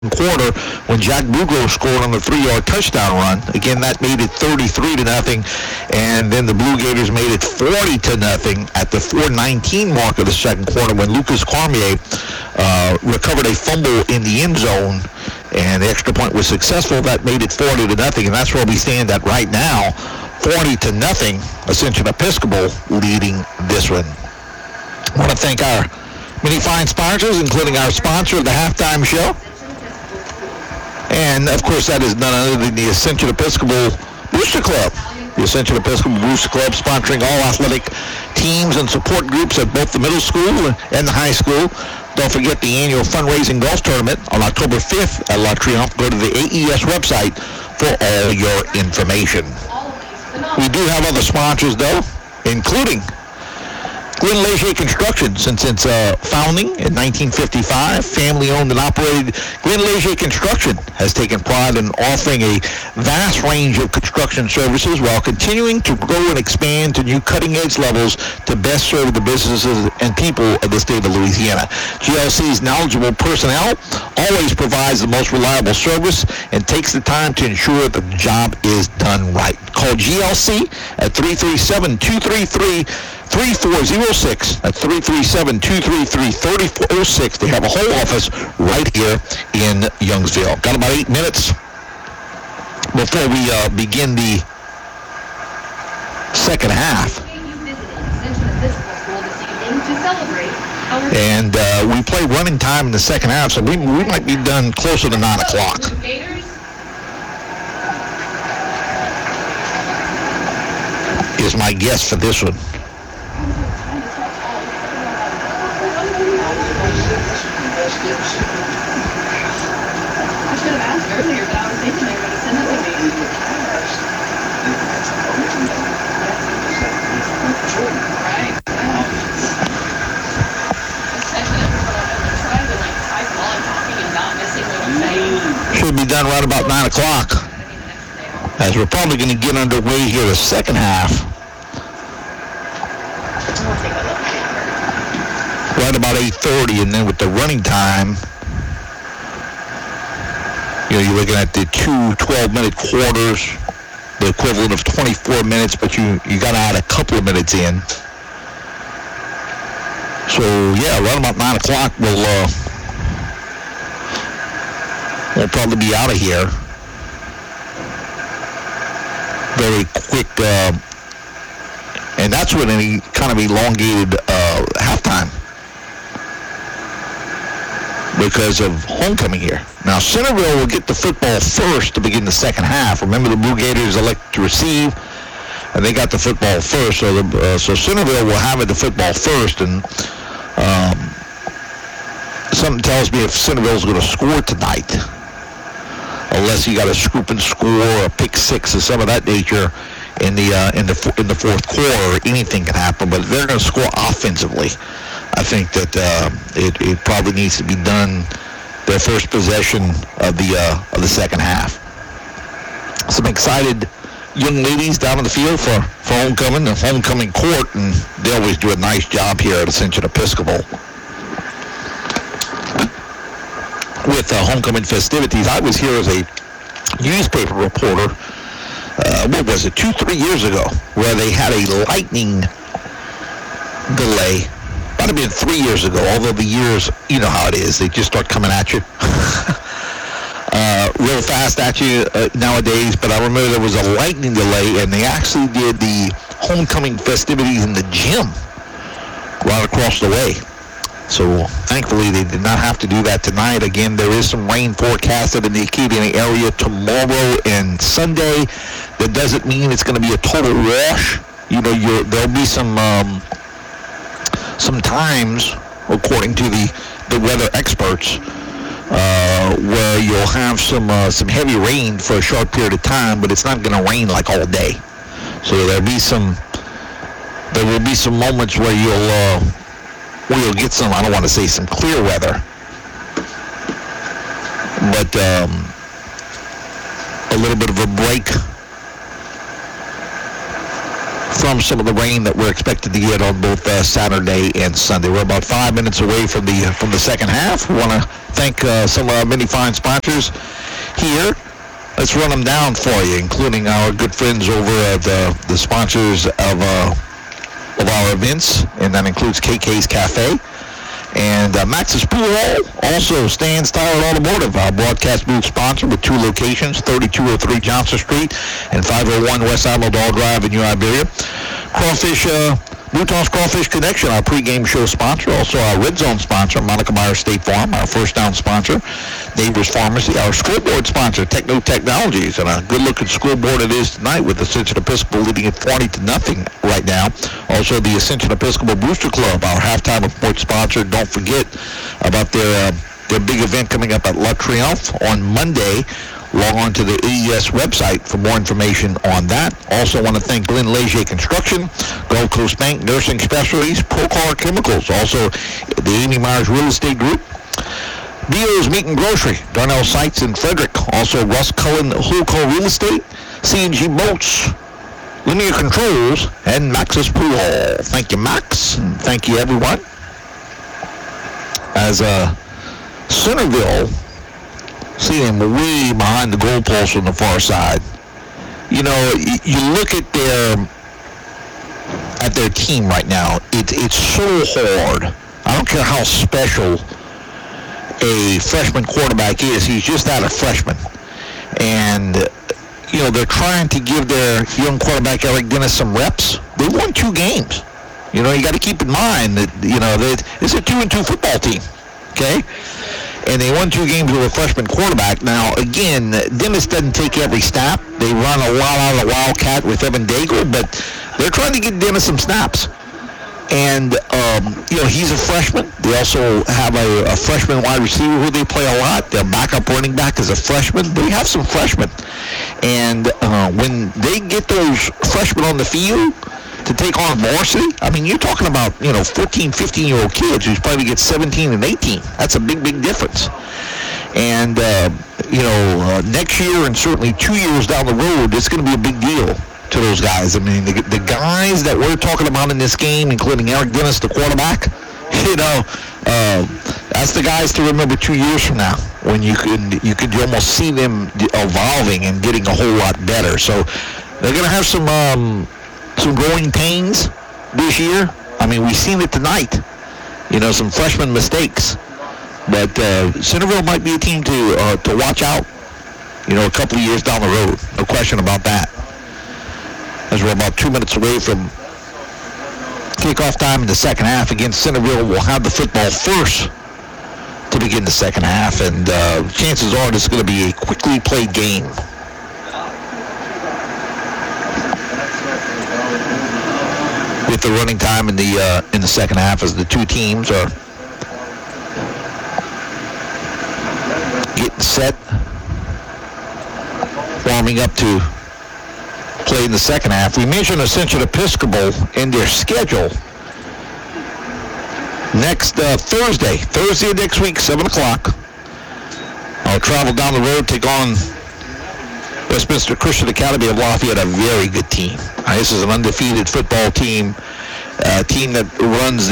quarter when Jack Buglo scored on the 3-yard touchdown run. Again, that made it 33-0, and then the Blue Gators made it 40-0 at the 4:19 mark of the second quarter when Lucas Cormier recovered a fumble in the end zone, and the extra point was successful. That made it 40-0, and that's where we stand at right now, 40-0. Ascension Episcopal leading this one. I want to thank our many fine sponsors, including our sponsor of the halftime show. And, of course, that is none other than the Ascension Episcopal Booster Club. The Ascension Episcopal Booster Club sponsoring all athletic teams and support groups at both the middle school and the high school. Don't forget the annual fundraising golf tournament on October 5th at La Triomphe. Go to the AES website for all your information. We do have other sponsors, though, including Glenn Leger Construction. Since its founding in 1955, family-owned and operated, Glenn Leger Construction has taken pride in offering a vast range of construction services while continuing to grow and expand to new cutting-edge levels to best serve the businesses and people of the state of Louisiana. GLC's knowledgeable personnel always provides the most reliable service and takes the time to ensure that the job is done right. Call GLC at 337-233-3406 at 337-233-3406. They have a whole office right here in Youngsville. Got about 8 minutes before we begin the second half. And we play running time in the second half, so we might be done closer to 9 o'clock. Is my guess for this one. I should have asked earlier, but I was thinking they were going to send it to me. Right. Trying to type while I'm talking and not missing what I'm saying. Should be done right about 9 o'clock. As we're probably going to get underway here the second half. Right about 8:30, and then with the running time, you're looking at the two 12-minute quarters, the equivalent of 24 minutes, but you got to add a couple of minutes in. So, yeah, right about 9 o'clock, we'll probably be out of here. Very quick, and that's with any kind of elongated halftime because of homecoming here. Now, Centerville will get the football first to begin the second half. Remember, the Blue Gators elect to receive, and they got the football first. So Centerville will have the football first, and something tells me if Centerville's going to score tonight, unless you got a scoop and score, a pick six, or some of that nature in the fourth quarter, anything can happen. But if they're going to score offensively, I think that it probably needs to be done their first possession of the second half. Some excited young ladies down on the field for homecoming, the homecoming court, and they always do a nice job here at Ascension Episcopal with homecoming festivities. I was here as a newspaper reporter, 2-3 years ago, where they had a lightning delay. Might have been 3 years ago, although the years, you know how it is, they just start coming at you real fast at you nowadays. But I remember there was a lightning delay, and they actually did the homecoming festivities in the gym right across the way. So thankfully they did not have to do that tonight. Again, there is some rain forecasted in the Acadiana area tomorrow and Sunday. That doesn't mean it's going to be a total wash. There'll be some times, according to the weather experts, where you'll have some heavy rain for a short period of time, but it's not going to rain like all day. So there will be some moments where you'll get some, I don't want to say some clear weather, but a little bit of a break from some of the rain that we're expected to get on both Saturday and Sunday. We're about 5 minutes away from the second half. We want to thank some of our many fine sponsors here. Let's run them down for you, including our good friends over at the sponsors of our events, and that includes KK's Cafe. And Max's Pool Hall, also Stan's Tire Automotive, our broadcast booth sponsor with 2 locations, 3203 Johnson Street and 501 West Alamo-Dall Drive in New Iberia. Newtown's Crawfish Connection, our pregame show sponsor. Also our Red Zone sponsor, Monica Meyer State Farm, our first down sponsor. Neighbors Pharmacy, our scoreboard sponsor, Techno Technologies, and a good-looking scoreboard it is tonight with Ascension Episcopal leading at 40-0 right now. Also the Ascension Episcopal Booster Club, our halftime report sponsor. Don't forget about their big event coming up at La Triomphe on Monday. Log on to the AES website for more information on that. Also want to thank Glenn Leger Construction, Gold Coast Bank Nursing Specialties, Procar Chemicals, also the Amy Myers Real Estate Group, Beals Meat and Grocery, Darnell Sites in Frederick, also Russ Cullen Hulco Real Estate, C&G Boats, Linear Controls, and Max's Pool Hall. Thank you, Max, and thank you, everyone. As Centerville, see them way behind the goalpost on the far side. You know, you look at their team right now. It's so hard. I don't care how special a freshman quarterback is. He's just out of freshman. And, you know, they're trying to give their young quarterback, Eric Dennis, some reps. They won 2 games. You know, you got to keep in mind that, you know, it's a 2-2 football team, okay? And they won 2 games with a freshman quarterback. Now, again, Dennis doesn't take every snap. They run a lot out of the Wildcat with Evan Daigle, but they're trying to get Dennis some snaps. And, you know, he's a freshman. They also have a freshman wide receiver who they play a lot. Their backup running back is a freshman. They have some freshmen. And when they get those freshmen on the field to take on varsity, I mean, you're talking about, you know, 14, 15-year-old kids who's probably get 17 and 18. That's a big, big difference. And, you know, next year and certainly 2 years down the road, it's going to be a big deal to those guys. I mean, the guys that we're talking about in this game, including Eric Dennis, the quarterback, you know, that's the guys to remember 2 years from now when you could almost see them evolving and getting a whole lot better. So they're going to have some growing pains this year. I mean, we've seen it tonight. You know, some freshman mistakes. But Centerville might be a team to watch out, you know, a couple of years down the road. No question about that. As we're about 2 minutes away from kickoff time in the second half. Again, Centerville will have the football first to begin the second half. And chances are this is going to be a quickly played game. With the running time in the second half as the two teams are getting set, warming up to play in the second half. We mentioned Ascension Episcopal in their schedule. Next Thursday of next week, 7 o'clock. I'll travel down the road, take on Westminster Christian Academy of Lafayette, a very good team. This is an undefeated football team, a team that runs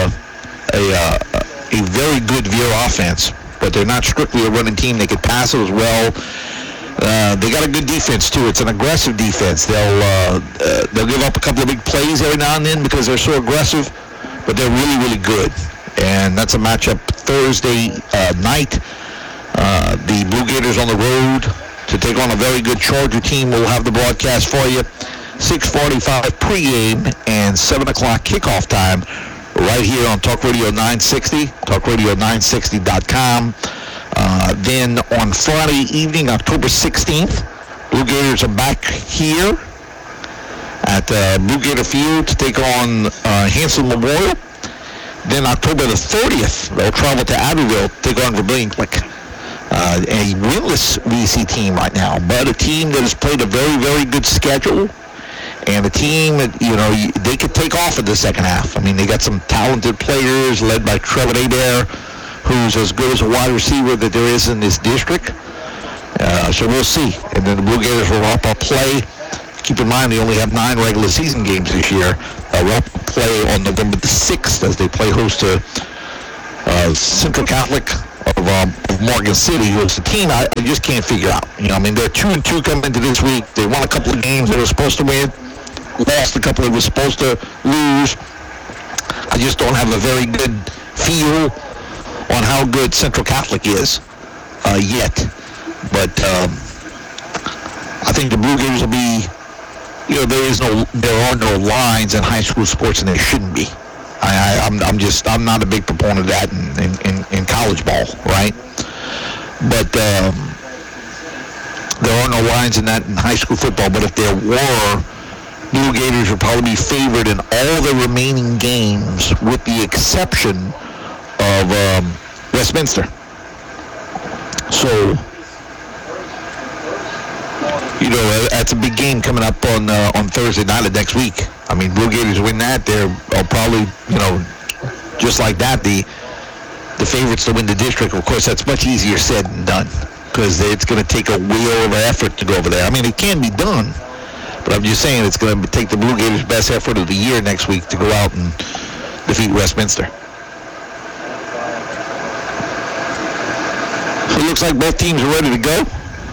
a very good veer offense, but they're not strictly a running team. They can pass it as well. They got a good defense too. It's an aggressive defense. They'll give up a couple of big plays every now and then because they're so aggressive, but they're really, really good. And that's a matchup Thursday night. The Blue Gators on the road to take on a very good Charger team. We'll have the broadcast for you. 6:45 pregame and 7 o'clock kickoff time right here on Talk Radio 960, talkradio960.com. Then on Friday evening, October 16th, Blue Gators are back here at Blue Gator Field to take on Hanson Memorial. Then October the 30th, they'll travel to Abbeville to take on Vermilion Click. A winless VC team right now, but a team that has played a very, very good schedule, and a team that, you know, they could take off in the second half. I mean, they got some talented players led by Trevor Adair, who's as good as a wide receiver that there is in this district. So we'll see. And then the Blue Gators will wrap up play Keep in mind they only have 9 regular season games this year. They'll play on November the 6th as they play host to Central Catholic of Morgan City, who is a team I just can't figure out. I mean, they're 2-2 coming into this week. They won a couple of games they were supposed to win, lost a couple they were supposed to lose. I just don't have a very good feel on how good Central Catholic is yet. But I think the Blue Gators will be, there are no lines in high school sports, and there shouldn't be. I'm not a big proponent of that in college ball, right? But there are no lines in that in high school football. But if there were, Blue Gators would probably be favored in all the remaining games, with the exception of Westminster. So, that's a big game coming up on Thursday night of next week. I mean, Blue Gators win that, they're probably, just like that, the favorites to win the district. Of course, that's much easier said than done, because it's going to take a wheel of effort to go over there. I mean, it can be done, but I'm just saying it's going to take the Blue Gators' best effort of the year next week to go out and defeat Westminster. So it looks like both teams are ready to go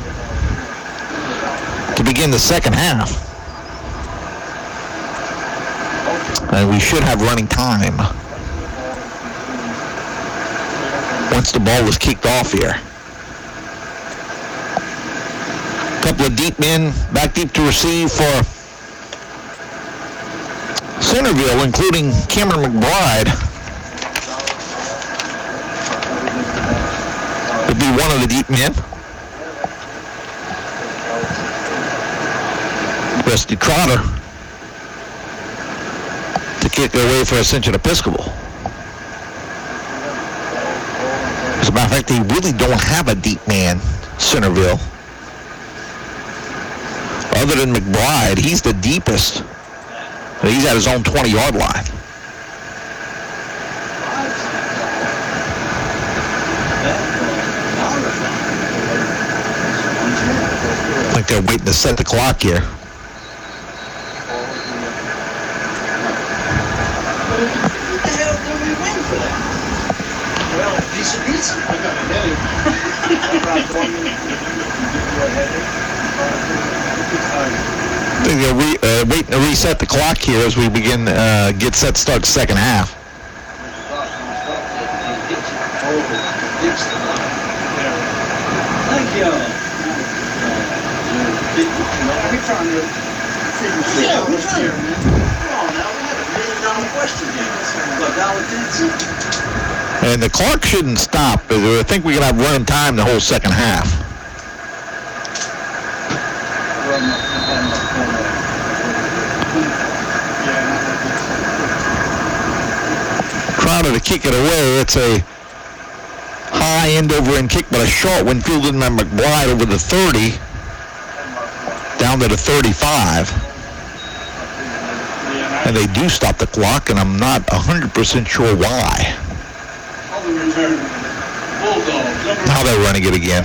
to begin the second half. And we should have running time once the ball was kicked off here. A couple of deep men back deep to receive for Centerville, including Cameron McBride. Would be one of the deep men. Rusty Trotter to kick it away for Ascension Episcopal. As a matter of fact, they really don't have a deep man, Centerville. Other than McBride, he's the deepest. He's at his own 20-yard line. I think they're waiting to set the clock here. What the hell do we win for that? Well, a piece of pizza. I got a headache. I think they're waiting to reset the clock here as we begin get set to start the second half. Thank you. Are we trying to sit Yeah, and we're sit trying here, to. man? Come on now, we had a $1 million question here. What, $1.10? And the clock shouldn't stop. I think we're going to have running time the whole second half. Trotter to kick it away. It's a high end-over-end kick, but a short one fielded by McBride over the 30, down to the 35. And they do stop the clock, and I'm not 100% sure why. Now they're running it again.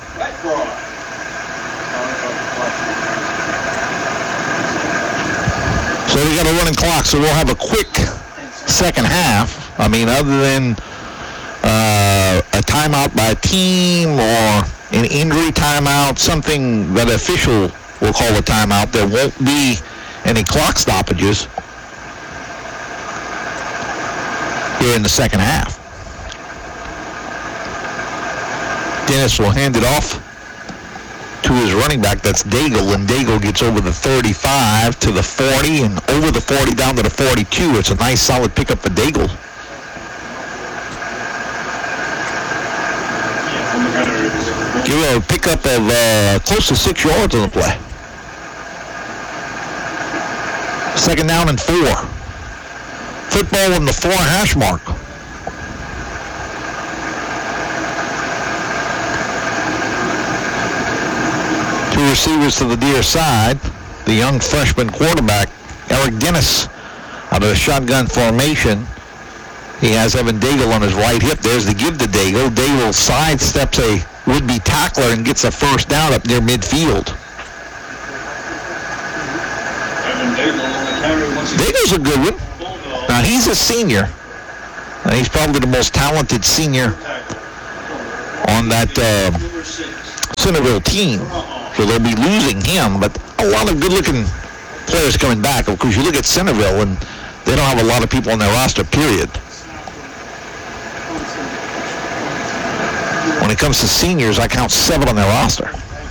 So we got a running clock, so we'll have a quick second half. I mean, other than a timeout by a team or an injury timeout, something that an official will call a timeout, there won't be any clock stoppages here in the second half. Dennis will hand it off to his running back. That's Daigle, and Daigle gets over the 35 to the 40 and over the 40 down to the 42. It's a nice solid pickup for Daigle. Give a pickup of close to 6 yards on the play. Second down and 4. Football on the 4 hash mark. Two receivers to the near side. The young freshman quarterback, Eric Dennis, out of the shotgun formation. He has Evan Daigle on his right hip. There's the give to Daigle. Daigle sidesteps a would-be tackler and gets a first down up near midfield. Daigle's a good one. Now, he's a senior. And he's probably the most talented senior on that Centerville team. So they'll be losing him, but a lot of good-looking players coming back. Of course, you look at Centerville, and they don't have a lot of people on their roster, period. When it comes to seniors, I count 7 on their roster.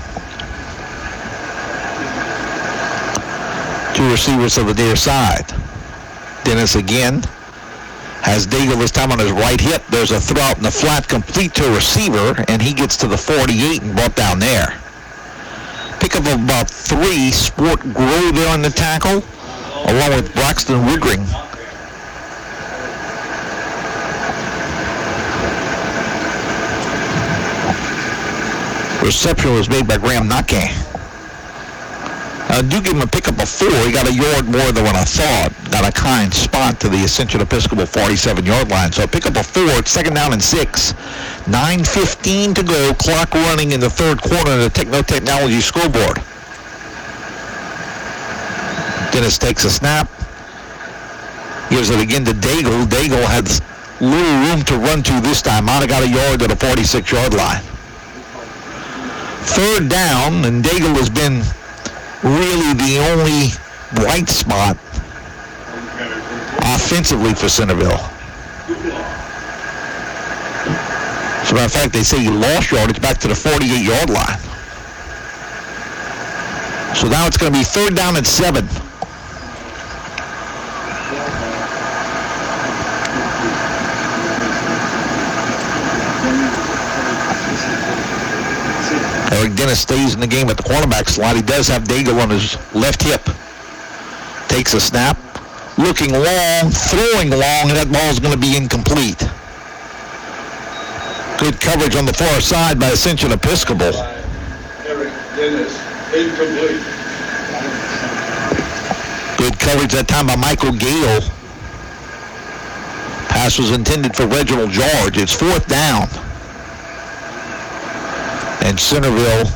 2 receivers to the near side. Dennis again has Daigle this time on his right hip. There's a throw out in the flat, complete to a receiver, and he gets to the 48 and brought down there. Pickup of about 3. Sport Grow there on the tackle, along with Braxton Wiggring. Reception was made by Graham Nake. I do give him a pickup of 4. He got a yard more than what I thought. Got a kind spot to the Ascension Episcopal 47-yard line. So a pickup of 4. It's second down and 6. 9:15 to go. Clock running in the third quarter of the Techno Technology scoreboard. Dennis takes a snap. Gives it again to Daigle. Daigle has little room to run to this time. Might have got a yard at a 46-yard line. Third down, and Daigle has been really the only bright spot offensively for Centerville. As a matter of fact, they say he lost yardage back to the 48-yard line. So now it's going to be third down and 7. Eric Dennis stays in the game at the cornerback slot. He does have Daigle on his left hip. Takes a snap. Looking long, throwing long, and that ball's going to be incomplete. Good coverage on the far side by Ascension Episcopal. Eric Dennis, incomplete. Good coverage that time by Michael Gale. Pass was intended for Reginald George. It's fourth down. And Centerville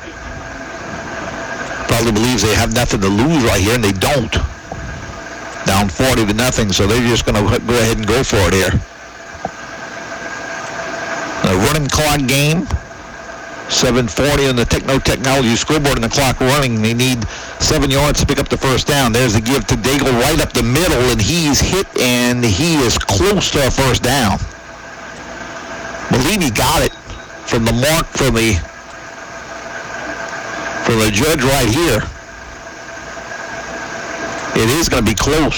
probably believes they have nothing to lose right here, and they don't. Down 40-0, so they're just going to go ahead and go for it here. A running clock game. 7:40 on the Techno Technology scoreboard, and the clock running. They need 7 yards to pick up the first down. There's the give to Daigle right up the middle, and he's hit, and he is close to a first down. Believe he got it from the mark from the judge right here. It is going to be close.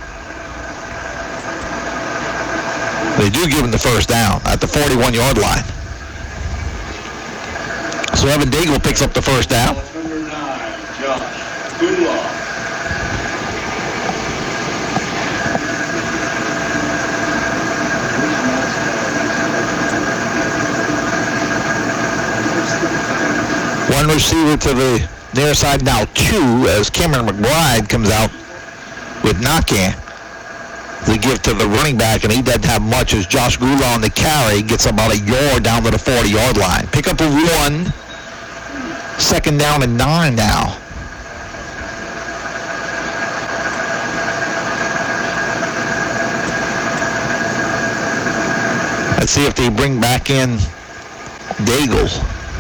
They do give him the first down at the 41-yard line. So Evan Daigle picks up the first down. Number 9, Josh Goodlaw. One receiver to the near side, now 2, as Cameron McBride comes out with Nake. They give to the running back, and he doesn't have much as Josh Gula on the carry gets about a yard down to the 40-yard line. Pick up a 1. Second down and 9 now. Let's see if they bring back in Daigle.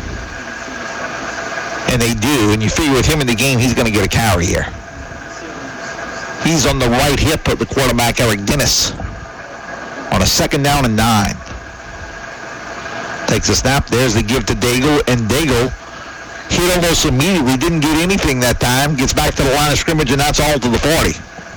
And they do, and you figure with him in the game, he's going to get a carry here. He's on the right hip of the quarterback, Eric Dennis, on a second down and 9. Takes a snap. There's the give to Daigle, and Daigle hit almost immediately. Didn't get anything that time. Gets back to the line of scrimmage, and that's all to the 40.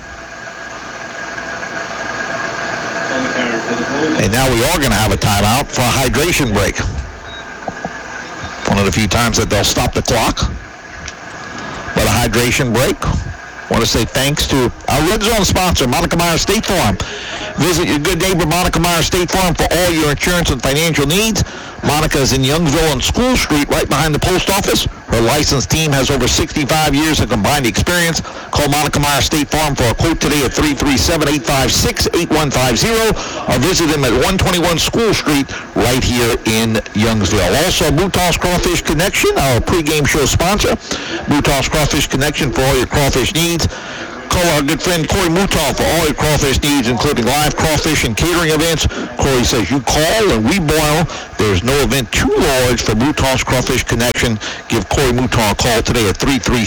And now we are going to have a timeout for a hydration break. One of the few times that they'll stop the clock. But a hydration break. Want to say thanks to our Red Zone sponsor, Monica Meyer State Farm. Visit your good neighbor, Monica Meyer State Farm, for all your insurance and financial needs. Monica is in Youngsville on School Street, right behind the post office. Her licensed team has over 65 years of combined experience. Call Monica Meyer State Farm for a quote today at 337-856-8150 or visit them at 121 School Street right here in Youngsville. Also, Mouton's Crawfish Connection, our pregame show sponsor. Mouton's Crawfish Connection for all your crawfish needs. Call our good friend Corey Mouton for all your crawfish needs, including live crawfish and catering events. Corey says you call and we boil. There's no event too large for Mouton's Crawfish Connection. Give Corey Mouton a call today at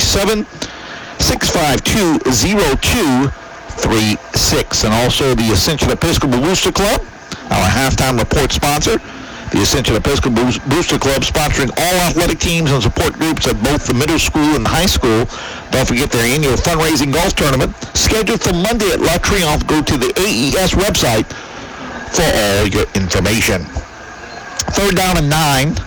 337-652-0236. And also the Ascension Episcopal Booster Club, our halftime report sponsor. The Ascension Episcopal Booster Club sponsoring all athletic teams and support groups at both the middle school and high school. Don't forget their annual fundraising golf tournament scheduled for Monday at La Triomphe. Go to the AES website for all your information. 3rd down and 9.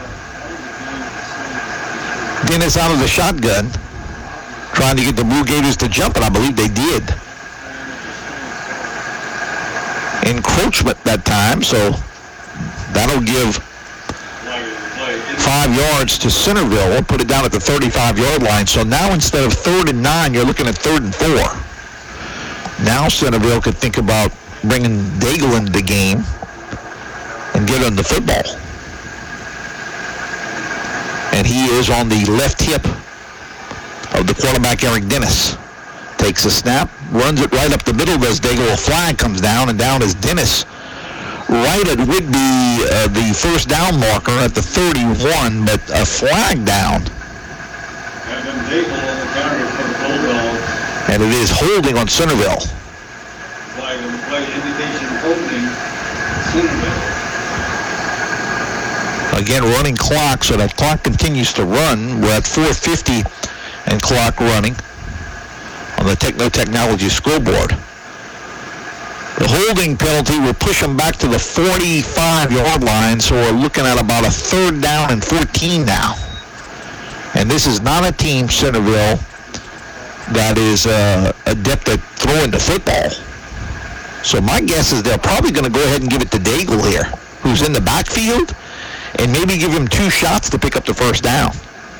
Dennis out of the shotgun, trying to get the Blue Gators to jump, and I believe they did. Encroachment that time, so that'll give 5 yards to Centerville. We'll put it down at the 35-yard line. So now instead of 3rd and 9, you're looking at 3rd and 4. Now Centerville could think about bringing Daigle into the game and get on the football. And he is on the left hip of the quarterback, Eric Dennis. Takes a snap, runs it right up the middle, does Daigle. A flag comes down, and down is Dennis. Right at would be the first down marker at the 31, but a flag down. And it is holding on Centerville. Flag indication holding Centerville. Again, running clock, so that clock continues to run. We're at 4:50 and clock running on the Technology scoreboard. The holding penalty will push them back to the 45-yard line, so we're looking at about a 3rd down and 14 now. And this is not a team, Centerville, that is adept at throwing the football. So my guess is they're probably going to go ahead and give it to Daigle here, who's in the backfield, and maybe give him 2 shots to pick up the first down.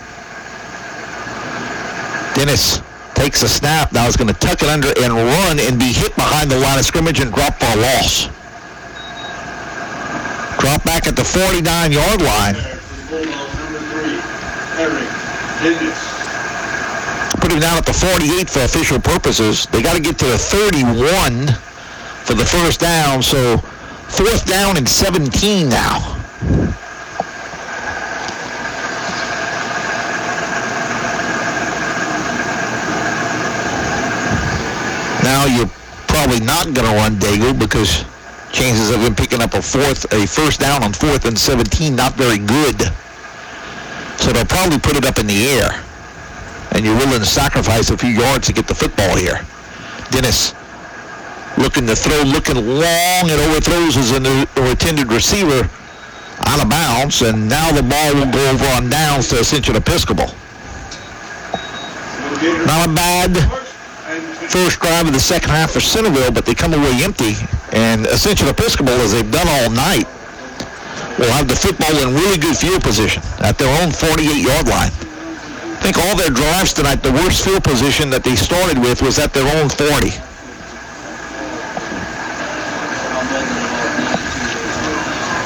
Dennis takes a snap. Now he's going to tuck it under and run and be hit behind the line of scrimmage and drop for a loss. Drop back at the 49-yard line. Put him down at the 48 for official purposes. They got to get to the 31 for the first down, so 4th down and 17 now. Now you're probably not going to run Daigle because chances of him picking up a first down on 4th and 17 not very good. So they'll probably put it up in the air. And you're willing to sacrifice a few yards to get the football here. Dennis looking to throw, looking long, and overthrows his intended receiver out of bounds. And now the ball will go over on downs to Ascension Episcopal. Not a bad first drive of the second half for Centerville, but they come away empty. And Ascension Episcopal, as they've done all night, will have the football in really good field position at their own 48-yard line. I think all their drives tonight, the worst field position that they started with was at their own 40.